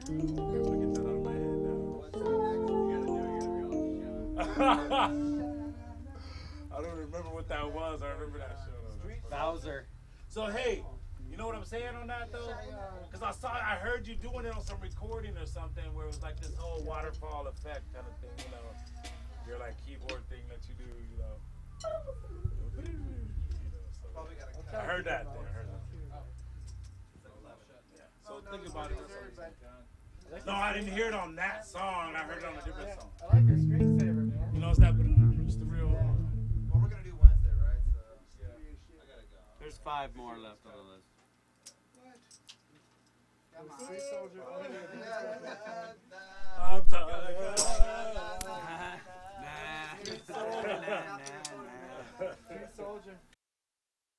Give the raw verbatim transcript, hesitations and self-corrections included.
able to get that out of my head now. What's next? You gotta do it. You gotta be all I don't remember what that was. I remember that show. Street Bowser. So hey, you know what I'm saying on that though? Because I saw, I heard you doing it on some recording or something where it was like this whole waterfall effect kind of thing. You know, your like keyboard thing that you do. You know. You know so Probably gotta I cut. heard that. Thing. I heard that. Yeah. So No, think no, about no, it. no, I like No, I didn't hear it on that song. I heard it on a different Yeah, song. I like your screensaver, man. You know, it's that. It's the real. Well, we're gonna do Wednesday, right? So yeah, I gotta go. There's five more left on the list. Come on. Street soldier. Oh, yeah, Da, I'm da, tired. da, da, da, da. Nah. Street soldier. Nah, nah, nah. Street soldier.